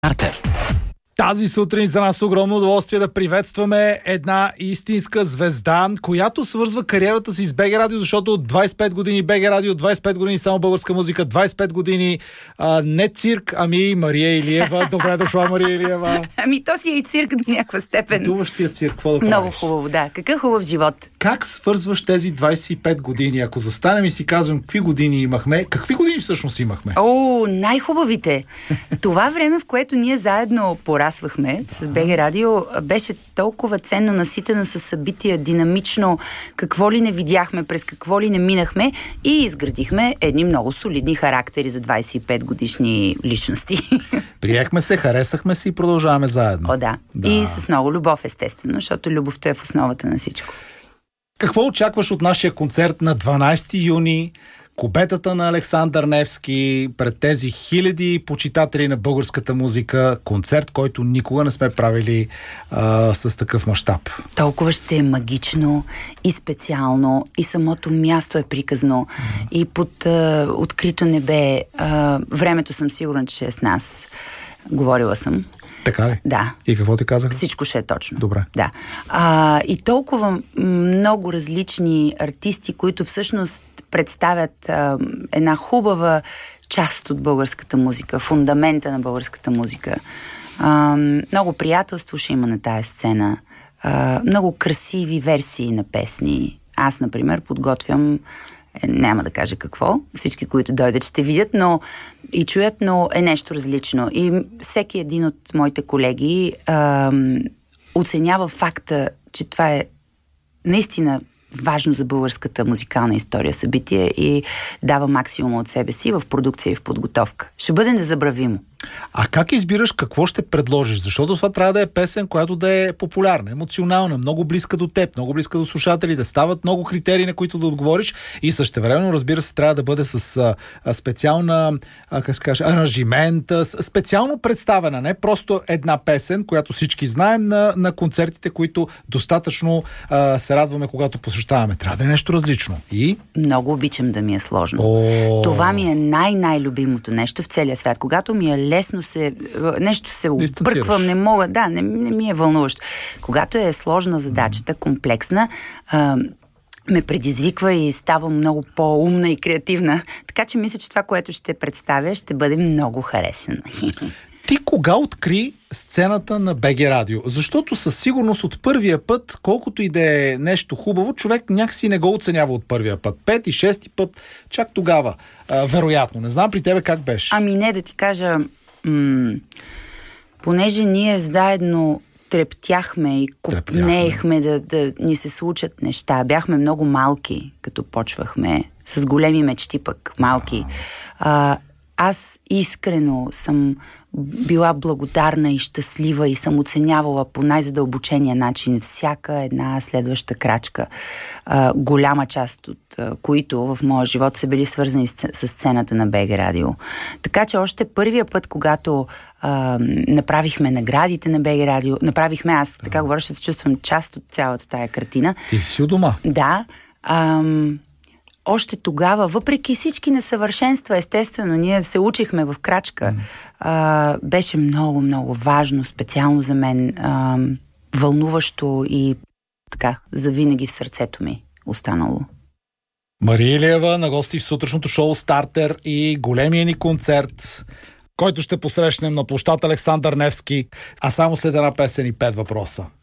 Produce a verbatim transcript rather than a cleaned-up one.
Артер. Тази сутрин за нас огромно удоволствие да приветстваме една истинска звезда, която свързва кариерата си с БГ Радио, защото от двайсет и пет години БГ Радио, двайсет и пет години само българска музика, двайсет и пет години а, не цирк, ами Мария Илиева. Добре дошла, Мария Илиева. Ами то си е и цирк до някаква степен. Пътуващия цирк, какво да правиш? Много хубаво, да. Какъв хубав живот. Как свързваш тези двайсет и пет години? Ако застанем и си казвам какви години имахме, какви години всъщност имахме? О, най-хубавите. Това време, в което ние заедно порасвахме с БГ Радио, беше толкова ценно, наситено с събития, динамично, какво ли не видяхме, през какво ли не минахме и изградихме едни много солидни характери за двайсет и пет годишни личности. Приехме се, харесахме се и продължаваме заедно. О, да. да. И с много любов, естествено, защото любовта е в основата на всичко. Какво очакваш от нашия концерт на дванайсети юни? Кубетата на Александър Невски, пред тези хиляди почитатели на българската музика, концерт, който никога не сме правили а, с такъв мащаб. Толкова ще е магично и специално, и самото място е приказно, mm-hmm. и под а, открито небе. А, времето съм сигурна, че ще е с нас. Говорила съм. Така ли? Да. И какво ти казах? Всичко ще е точно. Добре. Да. А, и толкова много различни артисти, които всъщност представят а, една хубава част от българската музика, фундамента на българската музика. А, много приятелство ще има на тая сцена. А, много красиви версии на песни. Аз, например, подготвям, е, няма да кажа какво, всички, които дойдат, ще видят, но и чуят, но е нещо различно. И всеки един от моите колеги а, оценява факта, че това е наистина важно за българската музикална история събитие и дава максимум от себе си в продукция и в подготовка. Ще бъде незабравимо. А как избираш какво ще предложиш? Защото това трябва да е песен, която да е популярна, емоционална, много близка до теб, много близка до слушатели, да стават много критерии, на които да отговориш и същевременно, разбира се, трябва да бъде с а, специална, а, как се каже, аранжимент, а, специално представена, не просто една песен, която всички знаем на, на концертите, които достатъчно а, се радваме, когато посещаваме. Трябва да е нещо различно. И? Много обичам да ми е сложно. О... Това ми е най-най-любимото нещо в целия свят. Когато ми е лесно се, нещо се обърквам, не мога, да, не, не ми е вълнуващо. Когато е сложна задачата, комплексна, а, ме предизвиква и ставам много по-умна и креативна. Така че мисля, че това, което ще представя, ще бъде много харесано. Ти кога откри сцената на БГ Радио? Защото със сигурност от първия път, колкото и да е нещо хубаво, човек някакси не го оценява от първия път. Пет и шести път, чак тогава. А, вероятно. Не знам при тебе как беше. Ами не, да ти кажа, м- понеже ние заедно трептяхме и купнеехме да, да ни се случат неща. Бяхме много малки, като почвахме. С големи мечти пък, малки. А, аз искрено съм била благодарна и щастлива и съм оценявала по най-задълбочения начин всяка една следваща крачка. А, голяма част от а, които в моя живот са били свързани с, с сцената на БГ Радио. Така че още първия път, когато а, направихме наградите на БГ Радио, направихме, аз така говоря, ще се чувствам част от цялата тая картина. Ти си у дома. Да. Ам... Още тогава, въпреки всички несъвършенства, естествено, ние се учихме в крачка, mm. а, беше много, много важно, специално за мен, а, вълнуващо и така, завинаги в сърцето ми останало. Мария Илиева на гости в сутрешното шоу Стартер и големия ни концерт, който ще посрещнем на площад Александър Невски, а само след една песен и пет въпроса.